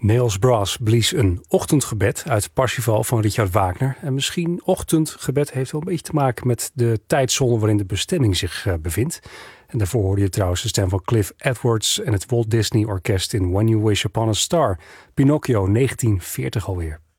Nails Brass blies een ochtendgebed uit Parsifal van Richard Wagner. En misschien ochtendgebed heeft wel een beetje te maken met de tijdzone waarin de bestemming zich bevindt. En daarvoor hoorde je trouwens de stem van Cliff Edwards en het Walt Disney Orkest in When You Wish Upon a Star. Pinocchio, 1940 alweer.